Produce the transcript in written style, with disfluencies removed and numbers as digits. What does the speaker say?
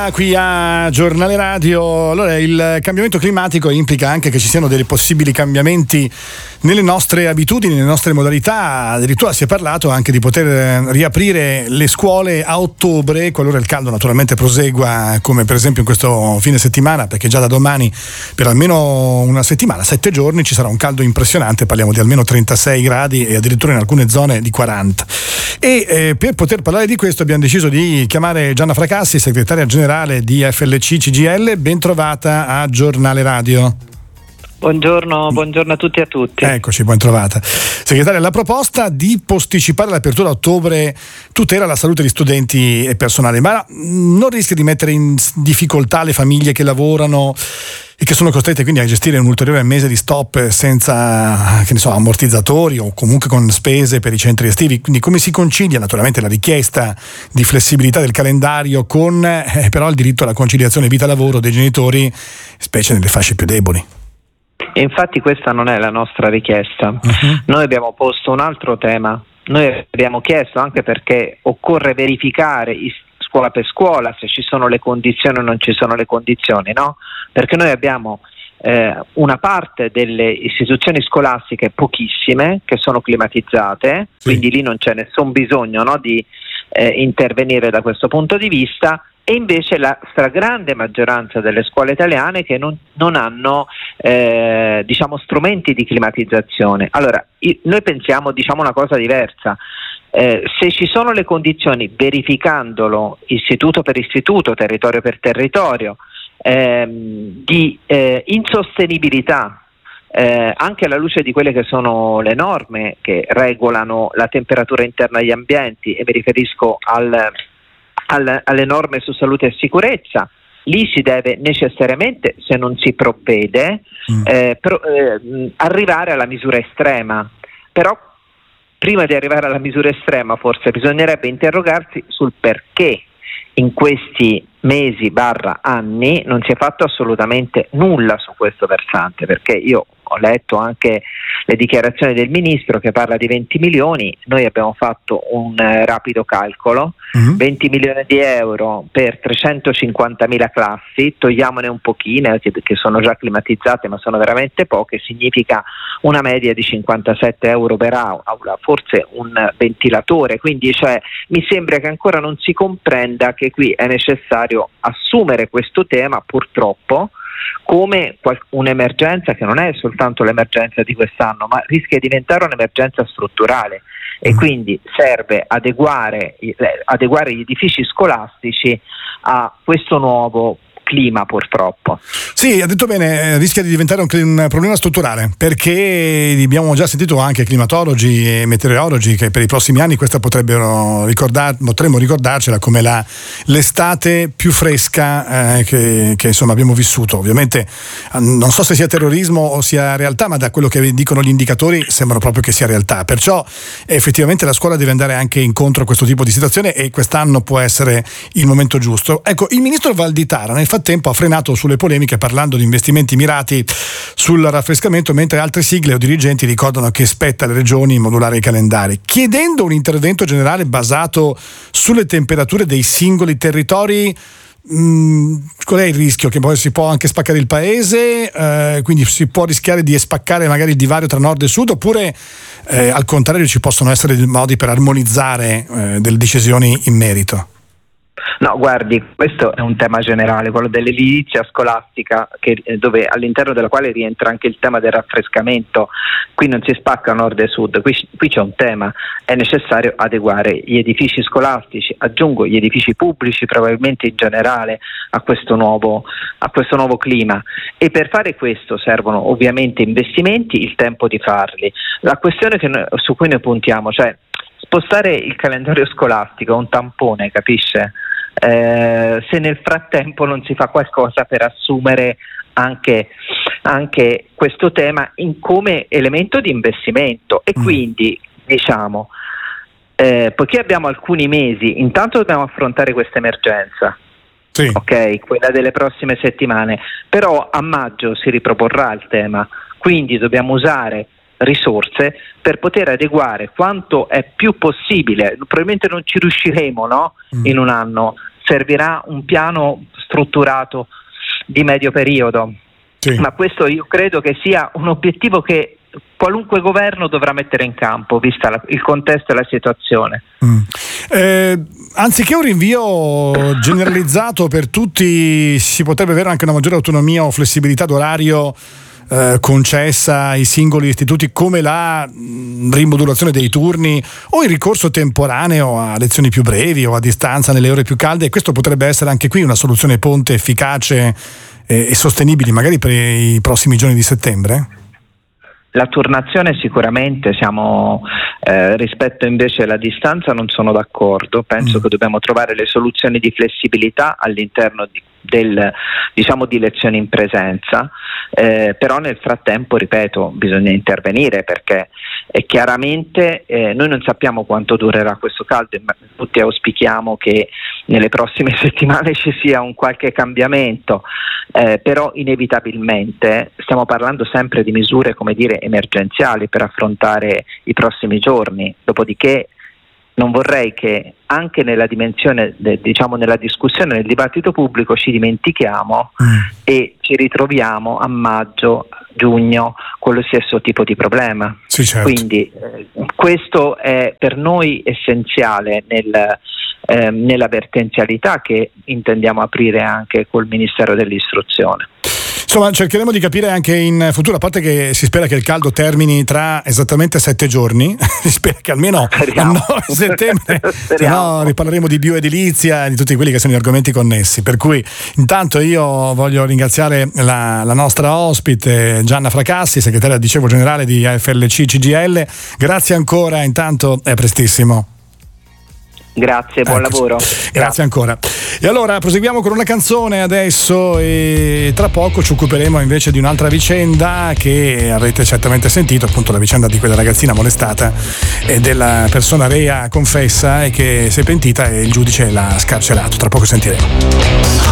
Matera qui a Giornale Radio. Allora, il cambiamento climatico implica anche che ci siano dei possibili cambiamenti nelle nostre abitudini, nelle nostre modalità. Addirittura si è parlato anche di poter riaprire le scuole a ottobre, qualora il caldo naturalmente prosegua, come per esempio in questo fine settimana, perché già da domani per almeno una settimana, 7 giorni, ci sarà un caldo impressionante, parliamo di almeno 36 gradi e addirittura in alcune zone di 40. E per poter parlare di questo abbiamo deciso di chiamare Gianna Fracassi, segretaria generale di FLC CGIL. Ben trovata a Giornale Radio. Buongiorno a tutti e a tutti. Eccoci, ben trovata. Segretaria, la proposta di posticipare l'apertura a ottobre tutela la salute di studenti e personale, ma non rischia di mettere in difficoltà le famiglie che lavorano e che sono costrette quindi a gestire un ulteriore mese di stop senza, che ne so, ammortizzatori o comunque con spese per i centri estivi? Quindi come si concilia naturalmente la richiesta di flessibilità del calendario con però il diritto alla conciliazione vita-lavoro dei genitori, specie nelle fasce più deboli? E infatti questa non è la nostra richiesta. Noi abbiamo posto un altro tema. Noi abbiamo chiesto, anche perché occorre verificare scuola per scuola se ci sono le condizioni o non ci sono le condizioni, no? Perché noi abbiamo una parte delle istituzioni scolastiche, pochissime, che sono climatizzate, quindi lì non c'è nessun bisogno, no, di intervenire da questo punto di vista, e invece la stragrande maggioranza delle scuole italiane che non hanno strumenti di climatizzazione. Allora, noi pensiamo una cosa diversa. Se ci sono le condizioni, verificandolo istituto per istituto, territorio per territorio, di insostenibilità, anche alla luce di quelle che sono le norme che regolano la temperatura interna agli ambienti, e mi riferisco alle norme su salute e sicurezza, lì si deve necessariamente, se non si provvede, arrivare alla misura estrema. Però prima di arrivare alla misura estrema forse bisognerebbe interrogarsi sul perché in questi mesi / anni non si è fatto assolutamente nulla su questo versante, perché io ho letto anche le dichiarazioni del ministro che parla di 20 milioni, noi abbiamo fatto un rapido calcolo, 20 milioni di euro per 350.000 classi, togliamone un pochino che sono già climatizzate ma sono veramente poche, significa una media di 57 euro per aula, forse un ventilatore, quindi mi sembra che ancora non si comprenda che qui è necessario assumere questo tema, purtroppo, come un'emergenza che non è soltanto l'emergenza di quest'anno, ma rischia di diventare un'emergenza strutturale, e quindi serve adeguare gli edifici scolastici a questo nuovo clima, purtroppo. Sì, ha detto bene, rischia di diventare un problema strutturale, perché abbiamo già sentito anche climatologi e meteorologi che per i prossimi anni questa potremmo ricordarcela come l'estate più fresca che insomma abbiamo vissuto. Ovviamente non so se sia terrorismo o sia realtà, ma da quello che dicono gli indicatori sembra proprio che sia realtà, perciò effettivamente la scuola deve andare anche incontro a questo tipo di situazione e quest'anno può essere il momento giusto. Ecco, il ministro Valditara nel frattempo ha frenato sulle polemiche parlando di investimenti mirati sul raffrescamento, mentre altre sigle o dirigenti ricordano che spetta alle regioni modulare i calendari, chiedendo un intervento generale basato sulle temperature dei singoli territori. Qual è il rischio? Che poi si può anche spaccare il paese, quindi si può rischiare di spaccare magari il divario tra nord e sud, oppure al contrario ci possono essere modi per armonizzare delle decisioni in merito? No, guardi, questo è un tema generale, quello dell'edilizia scolastica, dove all'interno della quale rientra anche il tema del raffrescamento. Qui non si spacca nord e sud, qui c'è un tema: è necessario adeguare gli edifici scolastici, aggiungo gli edifici pubblici probabilmente in generale, a questo nuovo clima, e per fare questo servono ovviamente investimenti, il tempo di farli. La questione su cui noi puntiamo, cioè spostare il calendario scolastico è un tampone, capisce? Se nel frattempo non si fa qualcosa per assumere anche questo tema come elemento di investimento, e quindi poiché abbiamo alcuni mesi, intanto dobbiamo affrontare questa emergenza, sì. Ok, quella delle prossime settimane, però a maggio si riproporrà il tema, quindi dobbiamo usare risorse per poter adeguare quanto è più possibile. Probabilmente non ci riusciremo, no? In un anno, servirà un piano strutturato di medio periodo. Sì. Ma questo io credo che sia un obiettivo che qualunque governo dovrà mettere in campo, vista il contesto e la situazione. Anziché un rinvio generalizzato per tutti, si potrebbe avere anche una maggiore autonomia o flessibilità d'orario concessa ai singoli istituti, come la rimodulazione dei turni o il ricorso temporaneo a lezioni più brevi o a distanza nelle ore più calde. Questo potrebbe essere anche qui una soluzione ponte efficace e sostenibile, magari per i prossimi giorni di settembre? La turnazione sicuramente, rispetto invece alla distanza non sono d'accordo, penso che dobbiamo trovare le soluzioni di flessibilità all'interno di lezioni in presenza, però nel frattempo, ripeto, bisogna intervenire, perché chiaramente noi non sappiamo quanto durerà questo caldo, ma tutti auspichiamo che nelle prossime settimane ci sia un qualche cambiamento, però inevitabilmente stiamo parlando sempre di misure, come dire, emergenziali per affrontare i prossimi giorni. Dopodiché non vorrei che anche nella dimensione, nella discussione, nel dibattito pubblico ci dimentichiamo e ci ritroviamo a maggio, giugno con lo stesso tipo di problema. Sì, certo. Quindi questo è per noi essenziale nella vertenzialità che intendiamo aprire anche col Ministero dell'Istruzione. Insomma, cercheremo di capire anche in futuro, a parte che si spera che il caldo termini tra esattamente 7 giorni, si spera che almeno a 9 settembre, se no riparleremo di bioedilizia e di tutti quelli che sono gli argomenti connessi. Per cui intanto io voglio ringraziare la nostra ospite Gianna Fracassi, segretaria, dicevo, generale di AFLC CGIL. Grazie ancora, intanto è prestissimo. Grazie, buon lavoro. Grazie ancora. E allora proseguiamo con una canzone adesso e tra poco ci occuperemo invece di un'altra vicenda che avrete certamente sentito, appunto la vicenda di quella ragazzina molestata e della persona rea confessa e che si è pentita e il giudice l'ha scarcerato. Tra poco sentiremo.